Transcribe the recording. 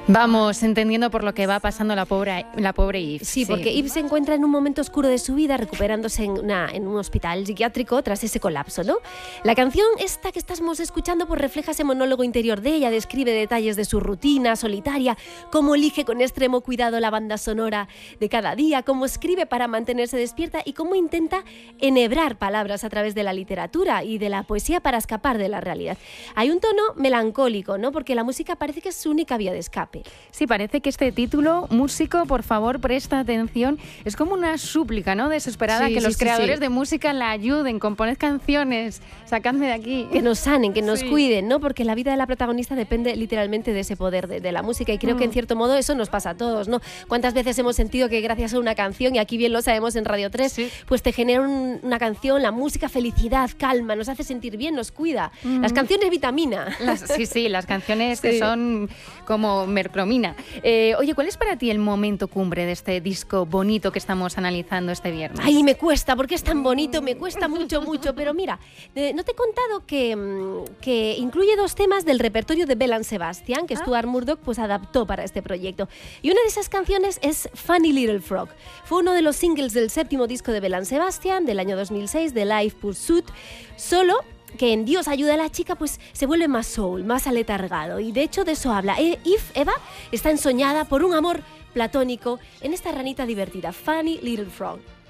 Vamos entendiendo por lo que va pasando la pobre Eve. Sí, porque Eve se encuentra en un momento oscuro de su vida, recuperándose en un hospital psiquiátrico tras ese colapso, ¿no? La canción esta que estamos escuchando pues refleja ese monólogo interior de ella, describe detalles de su rutina solitaria, cómo elige con extremo cuidado la banda sonora de cada día, cómo escribe para mantenerse despierta y cómo intenta enhebrar palabras a través de la literatura y de la poesía para escapar de la realidad. Hay un tono melancólico, ¿no? Porque la música parece que es su única vía de escape. Sí, parece que este título, músico, por favor, presta atención, es como una súplica, ¿no? Desesperada, que los creadores de música la ayuden, componed canciones, sacadme de aquí. Que nos sanen, que nos cuiden, ¿no? Porque la vida de la protagonista depende literalmente de ese poder de la música y creo que en cierto modo eso nos pasa a todos, ¿no? ¿Cuántas veces hemos sentido que gracias a una canción, y aquí bien lo sabemos en Radio 3, pues te genera una canción, la música, felicidad, calma, nos hace sentir bien, nos cuida. Las canciones vitamina. Las canciones que son como mercromina. Oye, ¿cuál es para ti el momento cumbre de este disco bonito que estamos analizando este viernes? Ay, me cuesta, porque es tan bonito, me cuesta mucho, pero mira, ¿no te he contado que incluye 2 temas del repertorio de Belle Sebastian, que Stuart Murdoch pues adaptó para este proyecto? Y una de esas canciones es Funny Little Frog. Fue uno de los singles del 7º disco de Belle Sebastian, del año 2006, de Life Pursuit, solo que en Dios ayuda a la chica, pues se vuelve más soul, más aletargado. Y de hecho de eso habla. Eva está ensoñada por un amor platónico en esta ranita divertida, Funny Little Frog.